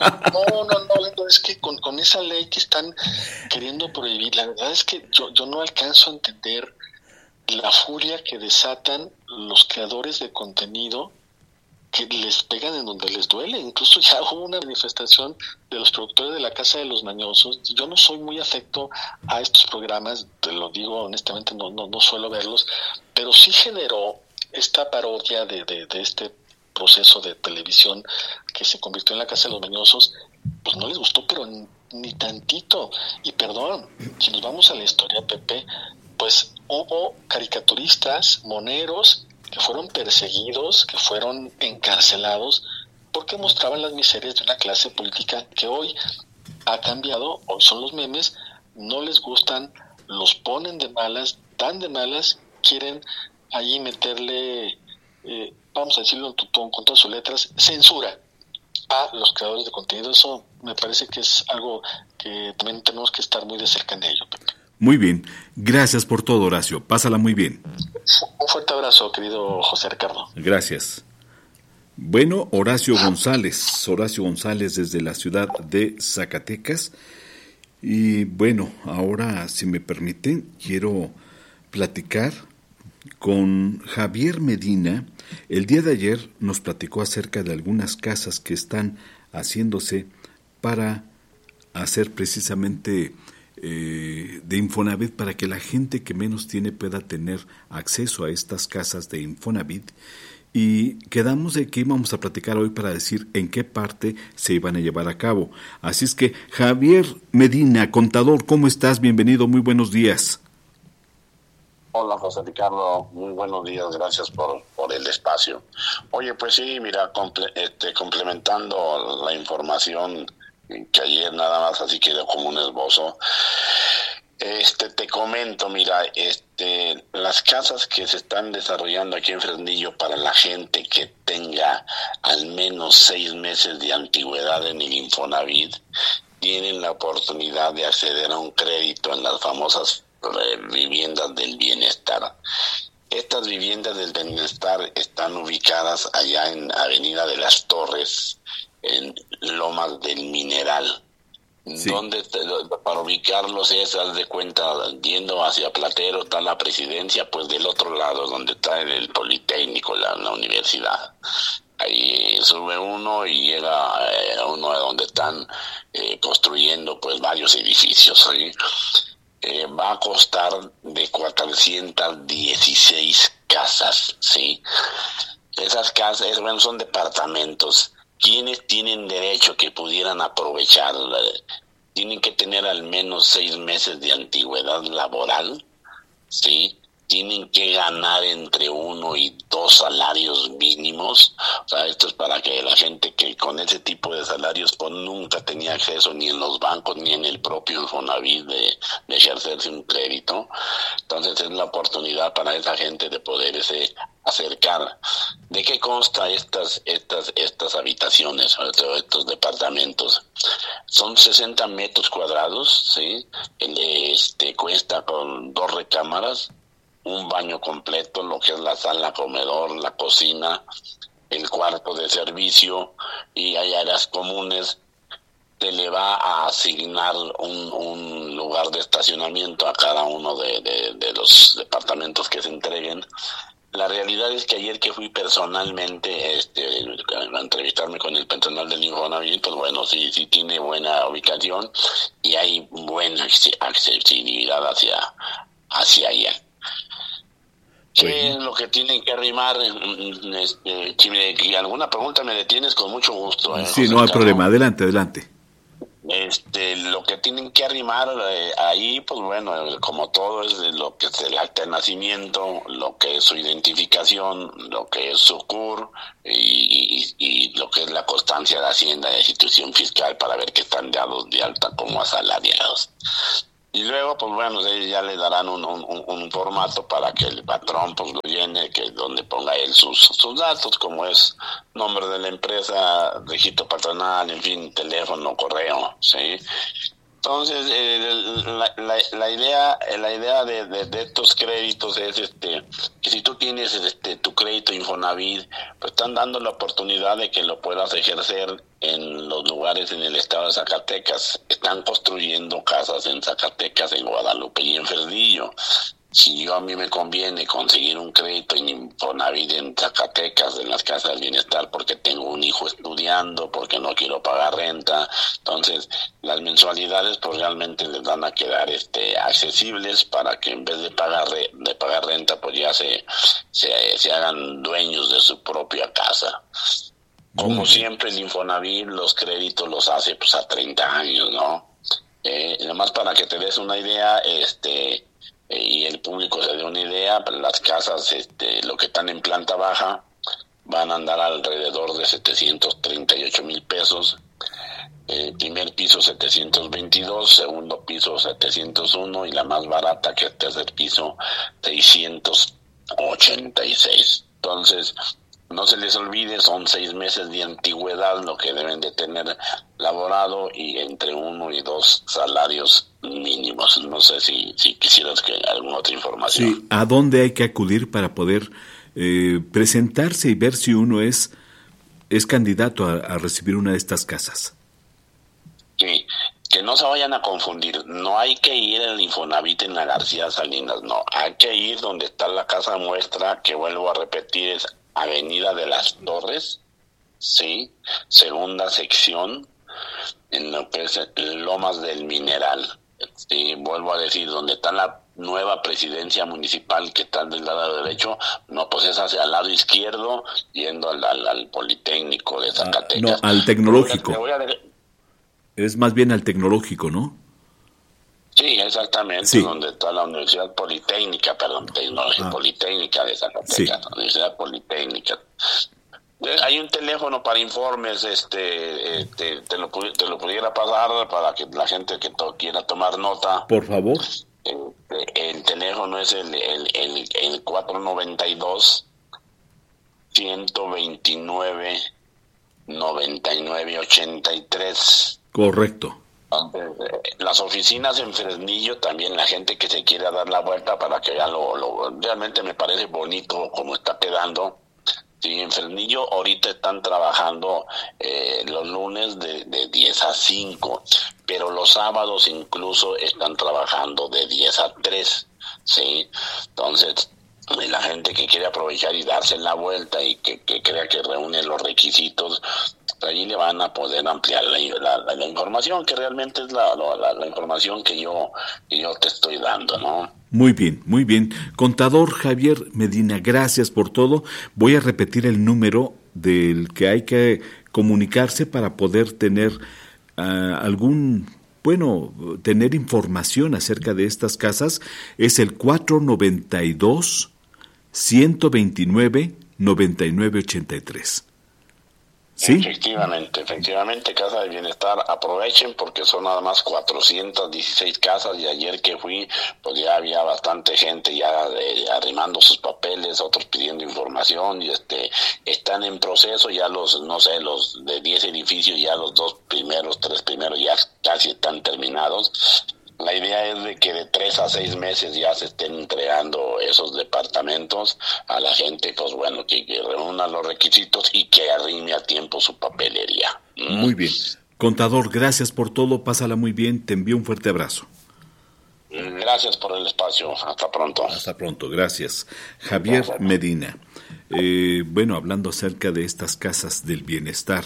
No, es que con esa ley que están queriendo prohibir, la verdad es que yo no alcanzo a entender la furia que desatan los creadores de contenido, que les pegan en donde les duele. Incluso ya hubo una manifestación de los productores de La Casa de los Mañosos. Yo no soy muy afecto a estos programas, te lo digo honestamente, no suelo verlos, pero sí generó esta parodia de este proceso de televisión que se convirtió en La Casa de los Mañosos. Pues no les gustó, pero ni tantito. Y perdón, si nos vamos a la historia, Pepe, pues hubo caricaturistas, moneros, que fueron perseguidos, que fueron encarcelados, porque mostraban las miserias de una clase política que hoy ha cambiado. Hoy son los memes, no les gustan, los ponen de malas, tan de malas, quieren ahí meterle, vamos a decirlo con todas sus letras, censura a los creadores de contenido. Eso me parece que es algo que también tenemos que estar muy de cerca en ello, Pepe. Muy bien, gracias por todo, Horacio. Pásala muy bien. Un fuerte abrazo, querido José Ricardo. Gracias. Bueno, Horacio González desde la ciudad de Zacatecas. Y bueno, ahora, si me permiten, quiero platicar con Javier Medina. El día de ayer nos platicó acerca de algunas casas que están haciéndose para hacer precisamente de Infonavit, para que la gente que menos tiene pueda tener acceso a estas casas de Infonavit, y quedamos de que íbamos a platicar hoy para decir en qué parte se iban a llevar a cabo. Así es que, Javier Medina, contador, ¿cómo estás? Bienvenido, muy buenos días. Hola, José Ricardo, muy buenos días, gracias por el espacio. Oye, pues sí, mira, complementando la información que ayer nada más así quedó como un esbozo. Te comento, mira, las casas que se están desarrollando aquí en Fresnillo para la gente que tenga al menos 6 meses de antigüedad en el Infonavit, tienen la oportunidad de acceder a un crédito en las famosas viviendas del bienestar. Estas viviendas del bienestar están ubicadas allá en Avenida de las Torres, en Lomas del Mineral, sí. Donde para ubicarlos es, haz de cuenta, yendo hacia Platero está la Presidencia, pues del otro lado donde está el Politécnico, la universidad. Ahí sube uno y llega a uno donde están construyendo pues varios edificios, ¿sí? Va a costar de 416 casas, ¿sí? Esas casas, son departamentos. ¿Quiénes tienen derecho que pudieran aprovechar? Tienen que tener al menos 6 meses de antigüedad laboral, ¿sí? Tienen que ganar entre 1 y 2 salarios mínimos. O sea, esto es para que la gente que con ese tipo de salarios pues nunca tenía acceso ni en los bancos ni en el propio Infonavit de ejercerse un crédito. Entonces es la oportunidad para esa gente de poderse acercar. ¿De qué consta estas habitaciones, estos departamentos? Son 60 metros cuadrados, ¿sí? Cuesta con 2 recámaras, un baño completo, lo que es la sala, comedor, la cocina, el cuarto de servicio, y hay áreas comunes. Se le va a asignar un lugar de estacionamiento a cada uno de los departamentos que se entreguen. La realidad es que ayer que fui personalmente a entrevistarme con el personal del Infonavit, pues bueno, sí tiene buena ubicación y hay buena accesibilidad hacia allá. ¿Qué es lo que tienen que arrimar? Si alguna pregunta me detienes, con mucho gusto. Sí, no hay problema. Adelante. Lo que tienen que arrimar ahí, pues bueno, como todo es lo que es el acta de nacimiento, lo que es su identificación, lo que es su CUR y lo que es la constancia de Hacienda de institución fiscal para ver que están dados de alta como asalariados. Y luego, pues bueno, ya le darán un formato para que el patrón pues lo llene, que donde ponga él sus datos, como es nombre de la empresa, registro patronal, en fin, teléfono, correo, ¿sí? Entonces, la idea de estos créditos es que si tú tienes tu crédito Infonavit, pues están dando la oportunidad de que lo puedas ejercer en los lugares en el estado de Zacatecas. Están construyendo casas en Zacatecas, en Guadalupe y en Fresnillo. Si a mí me conviene conseguir un crédito en Infonavit en Zacatecas, en las casas de bienestar, porque tengo un hijo estudiando, porque no quiero pagar renta, entonces las mensualidades pues realmente les van a quedar accesibles para que en vez de pagar renta pues ya se hagan dueños de su propia casa. Como siempre el Infonavit los créditos los hace pues a 30 años, ¿no? Nomás para que te des una idea, y el público se dé una idea, las casas, lo que están en planta baja, van a andar alrededor de 738,000 pesos. Primer piso 722, segundo piso 701 y la más barata, que es tercer piso, 686. Entonces, no se les olvide, son 6 meses de antigüedad lo que deben de tener laborado y entre 1 y 2 salarios mínimos. No sé si quisieras que alguna otra información. Sí, ¿a dónde hay que acudir para poder presentarse y ver si uno es candidato a recibir una de estas casas? Sí, que no se vayan a confundir. No hay que ir al Infonavit en la García Salinas, no. Hay que ir donde está la casa muestra, que vuelvo a repetir, es Avenida de las Torres, sí, segunda sección, en lo que es Lomas del Mineral. Sí, vuelvo a decir, donde está la nueva presidencia municipal, que está del lado derecho, no, pues es hacia el lado izquierdo, yendo al Politécnico de Zacatecas. No, al Tecnológico. Es más bien al Tecnológico, ¿no? Sí, exactamente, donde está la Universidad Politécnica, Politécnica de Zacatecas, sí. Universidad Politécnica. Hay un teléfono para informes, te lo pudiera pasar para que la gente que quiera tomar nota. Por favor. El teléfono es el 492 129 99 83. Correcto. Las oficinas en Fresnillo, también la gente que se quiera dar la vuelta para que vean realmente me parece bonito como está quedando. Sí, en Fresnillo ahorita están trabajando los lunes de 10 a 5, pero los sábados incluso están trabajando de 10 a 3, ¿sí? Entonces, la gente que quiere aprovechar y darse la vuelta y que crea que reúne los requisitos, allí le van a poder ampliar la información, que realmente es la información que yo te estoy dando, ¿no? Muy bien, muy bien. Contador Javier Medina, gracias por todo. Voy a repetir el número del que hay que comunicarse para poder tener tener información acerca de estas casas. Es el 492-129-9983. ¿Sí? Efectivamente, Casa de Bienestar, aprovechen porque son nada más 416 casas y ayer que fui, pues ya había bastante gente ya arrimando sus papeles, otros pidiendo información y están en proceso ya los de 10 edificios, ya los 3 primeros ya casi están terminados. La idea es de que de 3 a 6 meses ya se estén entregando esos departamentos a la gente, pues bueno, que reúna los requisitos y que arrime a tiempo su papelería. Muy bien. Contador, gracias por todo, pásala muy bien, te envío un fuerte abrazo. Gracias por el espacio. Hasta pronto. Hasta pronto, gracias. Javier Medina. Bueno, hablando acerca de estas casas del bienestar,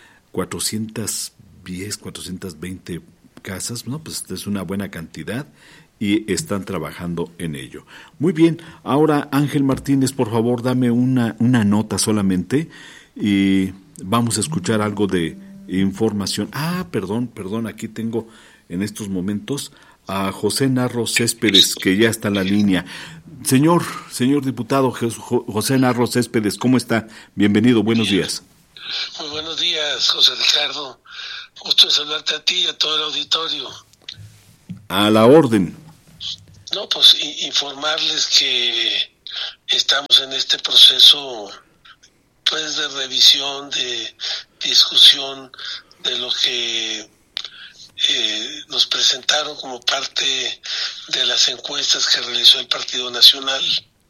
410, 420 casas, ¿no? Pues es una buena cantidad y están trabajando en ello. Muy bien, ahora Ángel Martínez, por favor, dame una nota solamente y vamos a escuchar algo de información. Perdón, aquí tengo en estos momentos a José Narro Céspedes, que ya está en la línea. Señor diputado José Narro Céspedes, ¿cómo está? Bienvenido, buenos días. Muy buenos días, José Ricardo. Gusto de saludarte a ti y a todo el auditorio. A la orden. No, pues informarles que estamos en este proceso pues de revisión, de discusión de lo que nos presentaron como parte de las encuestas que realizó el Partido Nacional.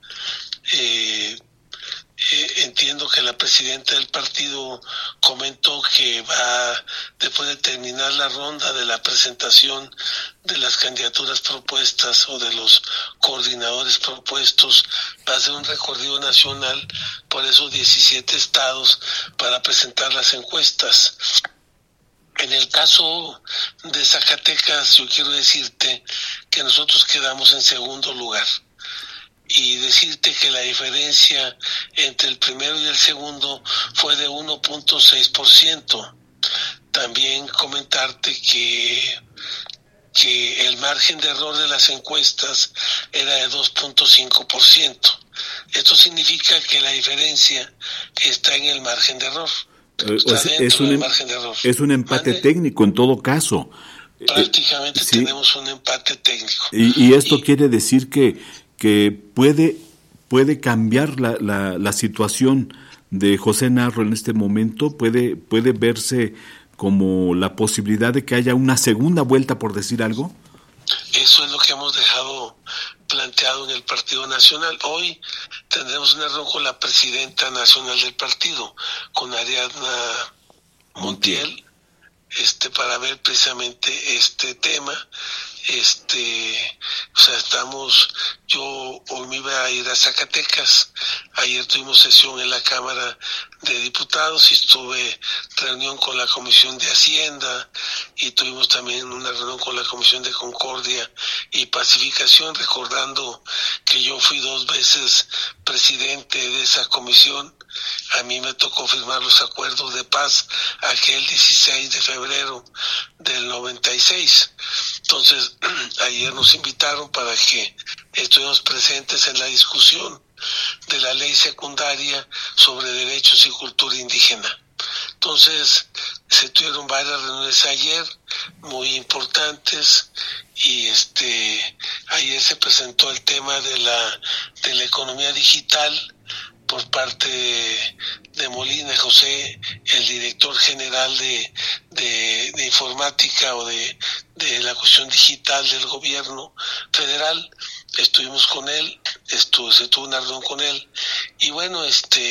Entiendo que la presidenta del partido comentó que después de terminar la ronda de la presentación de las candidaturas propuestas o de los coordinadores propuestos, va a hacer un recorrido nacional por esos 17 estados para presentar las encuestas. En el caso de Zacatecas, yo quiero decirte que nosotros quedamos en segundo lugar. Y decirte que la diferencia entre el primero y el segundo fue de 1.6%. También comentarte que el margen de error de las encuestas era de 2.5%. Esto significa que la diferencia está en el margen de error. Es un empate técnico en todo caso. Prácticamente sí. Tenemos un empate técnico. Y esto quiere decir que puede cambiar la situación de José Narro en este momento, puede verse como la posibilidad de que haya una segunda vuelta, por decir algo. Eso es lo que hemos dejado planteado en el Partido Nacional. Hoy tendremos una reunión con la presidenta nacional del partido, con Ariadna Montiel, para ver precisamente este tema. Yo hoy me iba a ir a Zacatecas. Ayer tuvimos sesión en la Cámara de Diputados y estuve reunión con la Comisión de Hacienda y tuvimos también una reunión con la Comisión de Concordia y Pacificación, recordando que yo fui 2 veces presidente de esa comisión. A mí me tocó firmar los acuerdos de paz aquel 16 de febrero del 96. Entonces, ayer nos invitaron para que estuvimos presentes en la discusión de la ley secundaria sobre derechos y cultura indígena. Entonces, se tuvieron varias reuniones ayer, muy importantes, y ayer se presentó el tema de la economía digital por parte de Molina José, el director general de informática o de la cuestión digital del gobierno federal. Estuvimos con él, se tuvo una reunión con él, y bueno,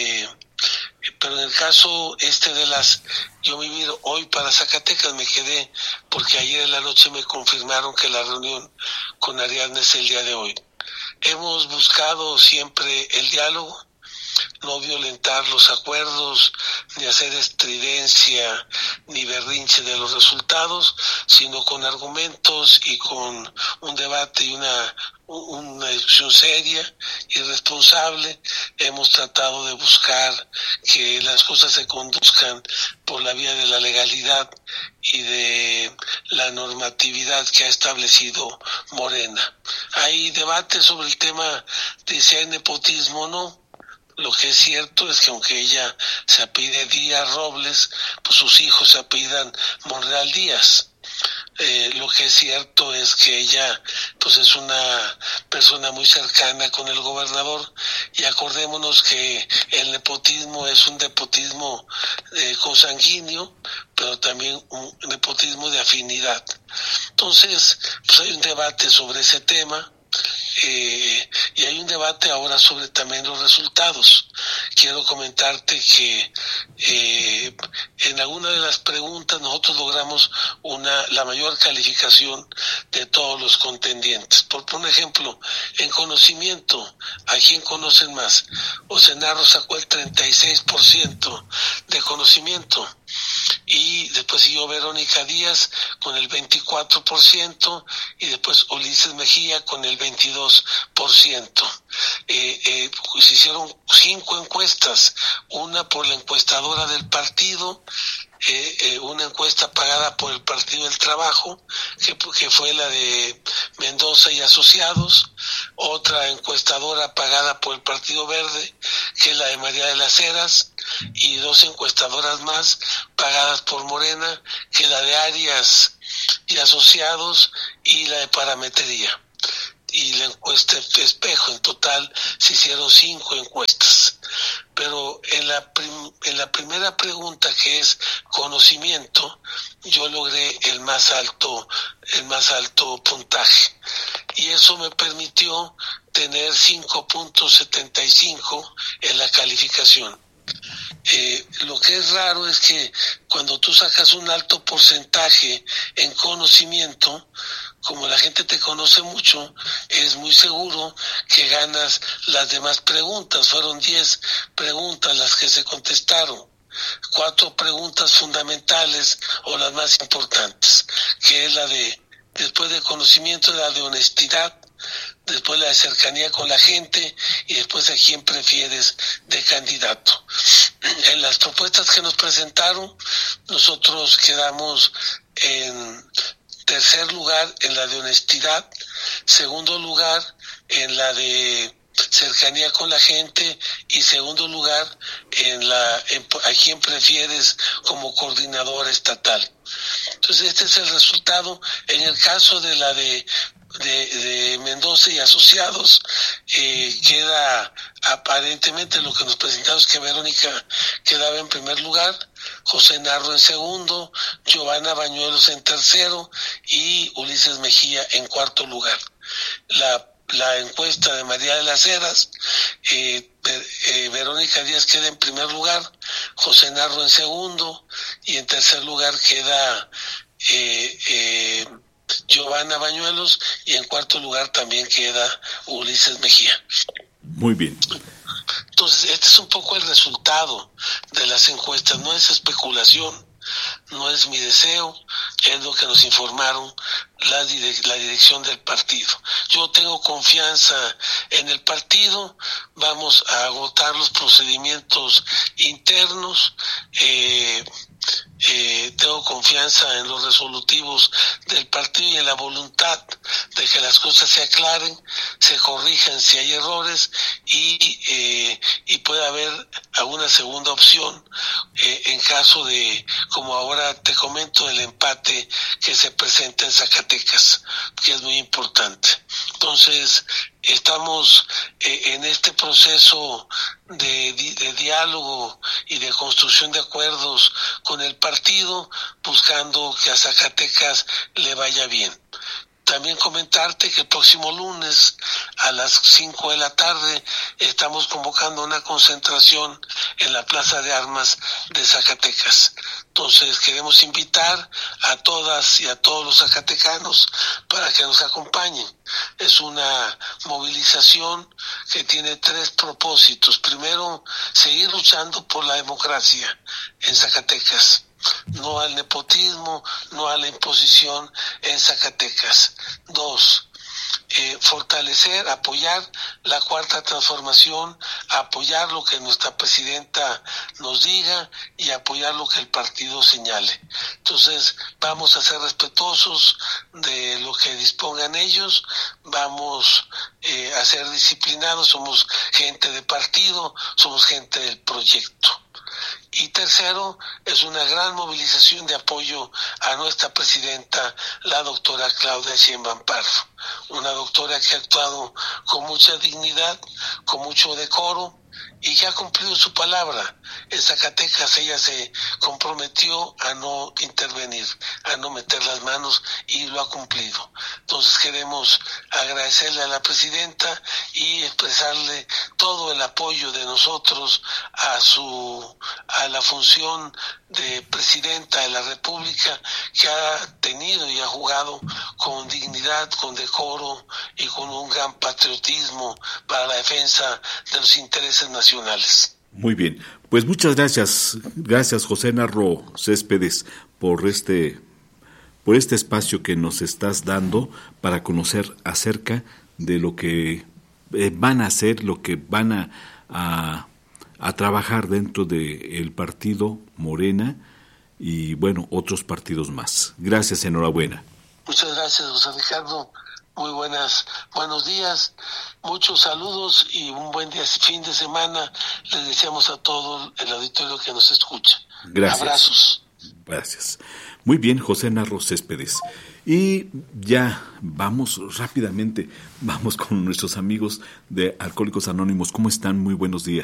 pero en el caso yo me iba hoy para Zacatecas, me quedé, porque ayer en la noche me confirmaron que la reunión con Ariadna es el día de hoy. Hemos buscado siempre el diálogo, no violentar los acuerdos, ni hacer estridencia, ni berrinche de los resultados, sino con argumentos y con un debate y una discusión seria y responsable. Hemos tratado de buscar que las cosas se conduzcan por la vía de la legalidad y de la normatividad que ha establecido Morena. Hay debate sobre el tema de si hay nepotismo o no. Lo que es cierto es que aunque ella se apellide Díaz Robles, pues sus hijos se apellidan Monreal Díaz. Lo que es cierto es que ella pues es una persona muy cercana con el gobernador, y acordémonos que el nepotismo es un nepotismo consanguíneo, pero también un nepotismo de afinidad. Entonces, pues hay un debate sobre ese tema. y hay un debate ahora sobre también los resultados. Quiero comentarte que en alguna de las preguntas nosotros logramos la mayor calificación de todos los contendientes. Por ejemplo, en conocimiento, ¿a quién conocen más? José Narro sacó el 36% de conocimiento, y después siguió Verónica Díaz con el 24%, y después Ulises Mejía con el 22%. Se hicieron 5 encuestas, una por la encuestadora del partido, una encuesta pagada por el Partido del Trabajo, que fue la de Mendoza y Asociados, otra encuestadora pagada por el Partido Verde, que es la de María de las Heras, y 2 encuestadoras más pagadas por Morena, que es la de Arias y Asociados y la de Parametría. Y la encuesta Espejo. En total se hicieron 5 encuestas. Pero en la primera pregunta, que es conocimiento, yo logré el más alto puntaje, y eso me permitió tener 5.75 en la calificación. Lo que es raro es que cuando tú sacas un alto porcentaje en conocimiento, como la gente te conoce mucho, es muy seguro que ganas las demás preguntas. Fueron 10 preguntas las que se contestaron, 4 preguntas fundamentales o las más importantes, que es la de, después de conocimiento, la de honestidad, después la de cercanía con la gente, y después a quién prefieres de candidato. En las propuestas que nos presentaron, nosotros quedamos en tercer lugar en la de honestidad, segundo lugar en la de cercanía con la gente, y segundo lugar en a quién prefieres como coordinador estatal. Entonces este es el resultado. En el caso de la de Mendoza y Asociados, queda aparentemente lo que nos presentamos, que Verónica quedaba en primer lugar, José Narro en segundo, Giovanna Bañuelos en tercero y Ulises Mejía en cuarto lugar. La encuesta de María de las Heras, Verónica Díaz queda en primer lugar, José Narro en segundo, y en tercer lugar queda Giovanna Bañuelos, y en cuarto lugar también queda Ulises Mejía. Muy bien. Entonces, este es un poco el resultado de las encuestas. No es especulación, no es mi deseo, es lo que nos informaron la dirección del partido. Yo tengo confianza en el partido, vamos a agotar los procedimientos internos, tengo confianza en los resolutivos del partido y en la voluntad de que las cosas se aclaren, se corrijan si hay errores, y pueda haber alguna segunda opción en caso de, como ahora te comento, el empate que se presenta en Zacatecas, que es muy importante. Entonces, estamos en este proceso de diálogo y de construcción de acuerdos con el partido, buscando que a Zacatecas le vaya bien. También comentarte que el próximo lunes a las 5 de la tarde estamos convocando una concentración en la Plaza de Armas de Zacatecas. Entonces queremos invitar a todas y a todos los zacatecanos para que nos acompañen. Es una movilización que tiene 3 propósitos. Primero, seguir luchando por la democracia en Zacatecas. No al nepotismo, no a la imposición en Zacatecas. 2, fortalecer, apoyar la Cuarta Transformación, apoyar lo que nuestra presidenta nos diga y apoyar lo que el partido señale. Entonces vamos a ser respetuosos de lo que dispongan ellos, vamos a ser disciplinados, somos gente de partido, somos gente del proyecto. Y tercero, es una gran movilización de apoyo a nuestra presidenta, la doctora Claudia Sheinbaum Pardo, una doctora que ha actuado con mucha dignidad, con mucho decoro, y que ha cumplido su palabra. En Zacatecas ella se comprometió a no intervenir, a no meter las manos, y lo ha cumplido. Entonces queremos agradecerle a la presidenta y expresarle todo el apoyo de nosotros a la función de presidenta de la República, que ha tenido y ha jugado con dignidad, con decoro y con un gran patriotismo para la defensa de los intereses nacionales. Muy bien, pues muchas gracias José Narro Céspedes por este espacio que nos estás dando para conocer acerca de lo que van a hacer, lo que van a trabajar dentro del partido Morena y bueno, otros partidos más. Gracias, enhorabuena. Muchas gracias, José Ricardo. Muy buenos días, muchos saludos y un buen fin de semana. Les deseamos a todo el auditorio que nos escucha. Gracias. Abrazos. Gracias. Muy bien, José Narro Céspedes. Y ya vamos rápidamente, vamos con nuestros amigos de Alcohólicos Anónimos. ¿Cómo están? Muy buenos días.